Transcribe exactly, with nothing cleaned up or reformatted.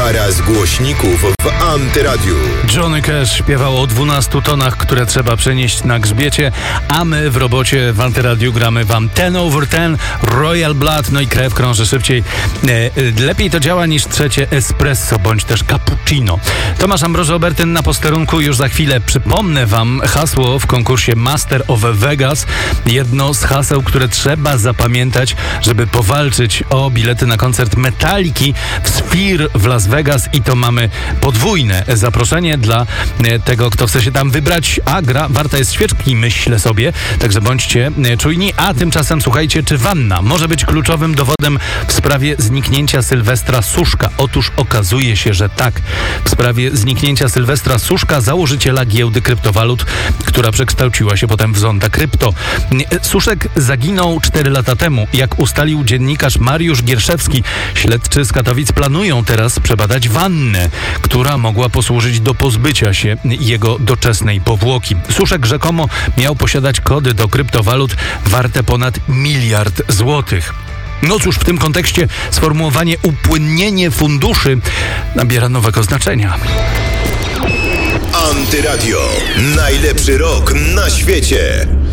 Para z głośników w Antyradiu. Johnny Cash śpiewał o dwunastu tonach, które trzeba przenieść na grzbiecie, a my w robocie w Antyradiu gramy wam ten over ten, Royal Blood, no i krew krąży szybciej. E, lepiej to działa niż trzecie espresso, bądź też cappuccino. Tomasz Ambroży Obertyn na posterunku już za chwilę. Przypomnę wam hasło w konkursie Master of Vegas. Jedno z haseł, które trzeba zapamiętać, żeby powalczyć o bilety na koncert Metaliki w Sphere w Las Vegas, i to mamy podwójne zaproszenie dla tego, kto chce się tam wybrać, a gra warta jest świeczki, myślę sobie, także bądźcie czujni. A tymczasem słuchajcie, czy wanna może być kluczowym dowodem w sprawie zniknięcia Sylwestra Suszka? Otóż okazuje się, że tak. W sprawie zniknięcia Sylwestra Suszka, założyciela giełdy kryptowalut, która przekształciła się potem w Zonda Krypto. Suszek zaginął cztery lata temu. Jak ustalił dziennikarz Mariusz Gierszewski, śledczy z Katowic planują teraz przebadać wannę, która mogła posłużyć do pozbycia się jego doczesnej powłoki. Suszek rzekomo miał posiadać kody do kryptowalut warte ponad miliard złotych. No cóż, w tym kontekście sformułowanie upłynnienie funduszy nabiera nowego znaczenia. Antyradio. Najlepszy rok na świecie.